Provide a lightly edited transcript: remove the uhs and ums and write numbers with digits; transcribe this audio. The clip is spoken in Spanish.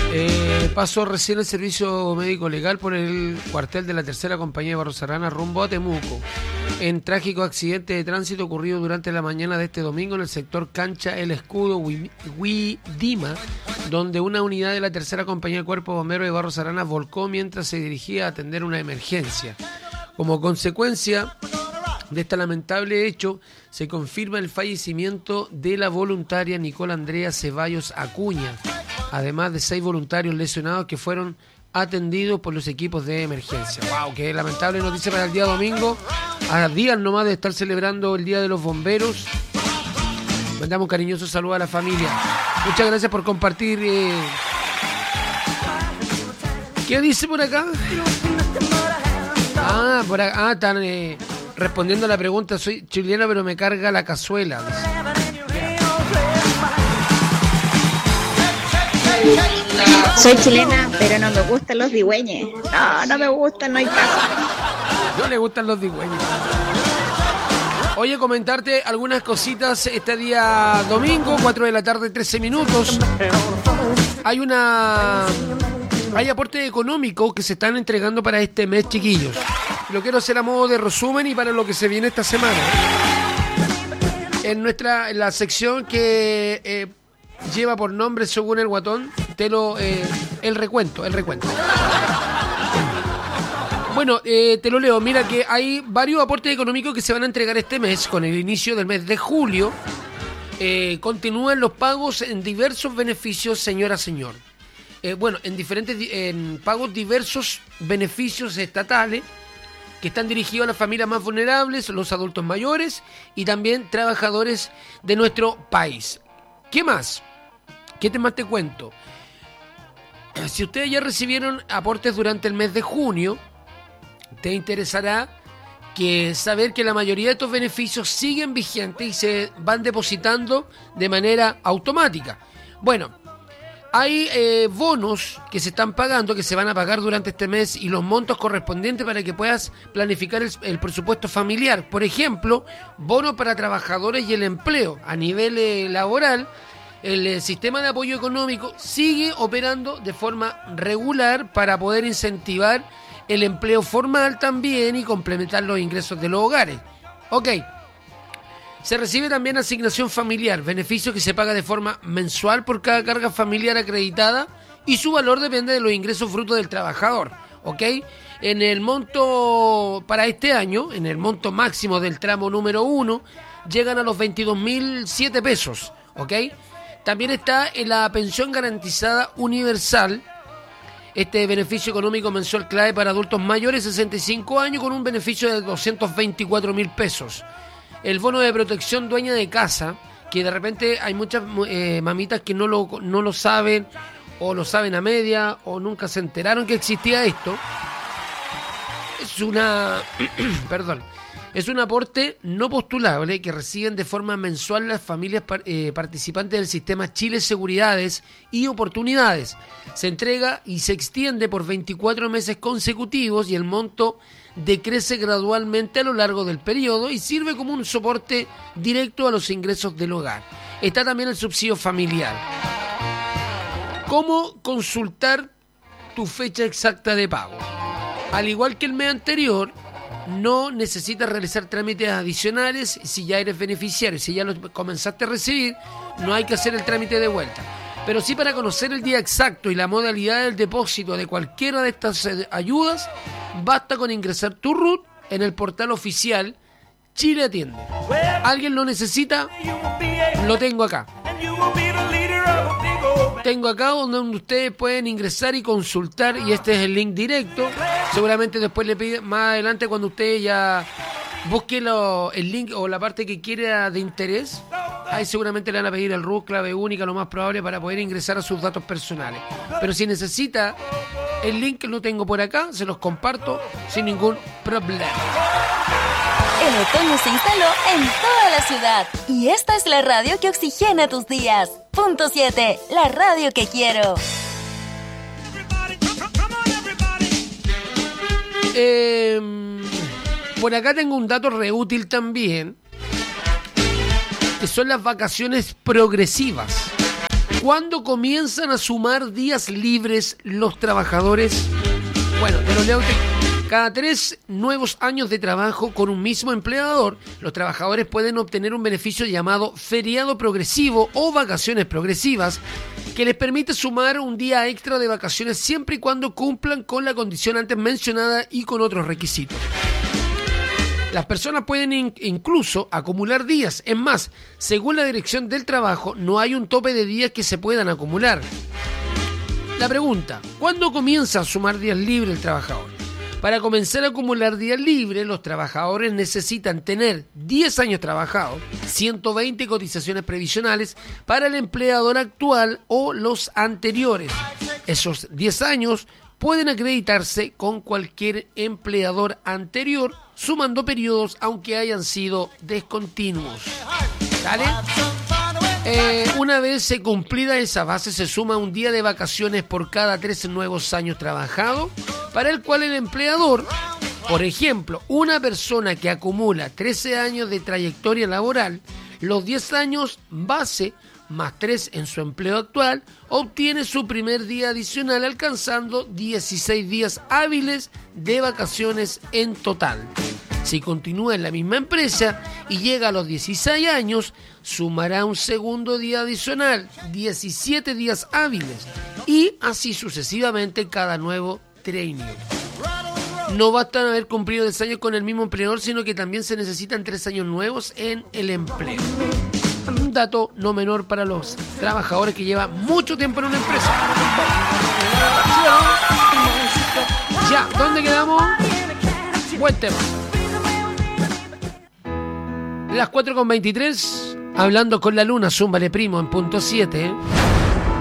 Pasó recién el servicio médico legal por el cuartel de la tercera compañía de Barros Arana rumbo a Temuco, en trágico accidente de tránsito ocurrido durante la mañana de este domingo en el sector Cancha El Escudo, Huidima, donde una unidad de la tercera compañía de Cuerpo de Bomberos de Barros Arana volcó mientras se dirigía a atender una emergencia. Como consecuencia de este lamentable hecho, se confirma el fallecimiento de la voluntaria Nicola Andrea Ceballos Acuña, además de 6 voluntarios lesionados que fueron atendidos por los equipos de emergencia. ¡Wow! Qué lamentable noticia para el día domingo, a días nomás de estar celebrando el Día de los Bomberos. Mandamos un cariñoso saludo a la familia. Muchas gracias por compartir. ¿Qué dice por acá? Están respondiendo a la pregunta. Soy chilena pero me carga la cazuela. Soy chilena, pero no me gustan los digüeñes. No me gustan, no hay caso. No le gustan los digüeñes. Oye, comentarte algunas cositas este día domingo, 4 de la tarde, 13 minutos. Hay aporte económico que se están entregando para este mes, chiquillos. Lo quiero hacer a modo de resumen y para lo que se viene esta semana. En la sección que lleva por nombre, según el guatón, el recuento. Bueno, te lo leo. Mira que hay varios aportes económicos que se van a entregar este mes. Con el inicio del mes de julio, continúan los pagos en diversos beneficios, señor. En pagos diversos beneficios estatales que están dirigidos a las familias más vulnerables, los adultos mayores y también trabajadores de nuestro país. ¿Qué más? ¿Qué más te cuento? Si ustedes ya recibieron aportes durante el mes de junio, te interesará saber que la mayoría de estos beneficios siguen vigentes y se van depositando de manera automática. Bueno, hay bonos que se están pagando, que se van a pagar durante este mes y los montos correspondientes para que puedas planificar el presupuesto familiar. Por ejemplo, bonos para trabajadores y el empleo. A nivel laboral, el sistema de apoyo económico sigue operando de forma regular para poder incentivar el empleo formal también y complementar los ingresos de los hogares. Ok. Se recibe también asignación familiar, beneficio que se paga de forma mensual por cada carga familiar acreditada y su valor depende de los ingresos fruto del trabajador. ¿Ok? En el monto para este año, en el monto máximo del tramo número 1, llegan a los 22.007 pesos. ¿Ok? También está en la pensión garantizada universal. Este beneficio económico mensual clave para adultos mayores de 65 años con un beneficio de 224.000 pesos. El bono de protección dueña de casa, que de repente hay muchas mamitas que no lo saben, o lo saben a media, o nunca se enteraron que existía esto. Es un aporte no postulable que reciben de forma mensual las familias participantes del sistema Chile Seguridades y Oportunidades. Se entrega y se extiende por 24 meses consecutivos y el monto decrece gradualmente a lo largo del periodo y sirve como un soporte directo a los ingresos del hogar. Está también el subsidio familiar. ¿Cómo consultar tu fecha exacta de pago? Al igual que el mes anterior, no necesitas realizar trámites adicionales si ya eres beneficiario. Si ya lo comenzaste a recibir, no hay que hacer el trámite de vuelta. Pero sí, para conocer el día exacto y la modalidad del depósito de cualquiera de estas ayudas, basta con ingresar tu RUT en el portal oficial Chile Atiende. ¿Alguien lo necesita? Lo tengo acá. Tengo acá donde ustedes pueden ingresar y consultar, y este es el link directo. Seguramente después le piden más adelante cuando ustedes ya busquen el link o la parte que quiera de interés. Ahí seguramente le van a pedir el RUT, clave única, lo más probable, para poder ingresar a sus datos personales. Pero si necesita el link, lo tengo por acá, se los comparto sin ningún problema. El otoño se instaló en toda la ciudad y esta es la radio que oxigena tus días. Punto 7, la radio que quiero. Por acá tengo un dato re útil también, que son las vacaciones progresivas. ¿Cuándo comienzan a sumar días libres los trabajadores? Bueno, te lo leo. Cada 3 nuevos años de trabajo con un mismo empleador, los trabajadores pueden obtener un beneficio llamado feriado progresivo o vacaciones progresivas, que les permite sumar un día extra de vacaciones siempre y cuando cumplan con la condición antes mencionada y con otros requisitos. Las personas pueden incluso acumular días. Es más, según la Dirección del Trabajo, no hay un tope de días que se puedan acumular. La pregunta: ¿cuándo comienza a sumar días libres el trabajador? Para comenzar a acumular días libres, los trabajadores necesitan tener 10 años trabajados, 120 cotizaciones previsionales para el empleador actual o los anteriores. Esos 10 años pueden acreditarse con cualquier empleador anterior, sumando periodos aunque hayan sido descontinuos. ¿Vale? Una vez cumplida esa base, se suma un día de vacaciones por cada 3 nuevos años trabajados, para el cual el empleador, por ejemplo, una persona que acumula 13 años de trayectoria laboral, los 10 años base más 3 en su empleo actual, obtiene su primer día adicional, alcanzando 16 días hábiles de vacaciones en total. Si continúa en la misma empresa y llega a los 16 años, sumará un segundo día adicional, 17 días hábiles, y así sucesivamente cada nuevo trainee. No basta haber cumplido 10 años con el mismo empleador, sino que también se necesitan 3 años nuevos en el empleo. Un dato no menor para los trabajadores que llevan mucho tiempo en una empresa. Ya, ¿dónde quedamos? Buen tema. Las 4:23, hablando con la luna, Zúmbale Primo en punto 7.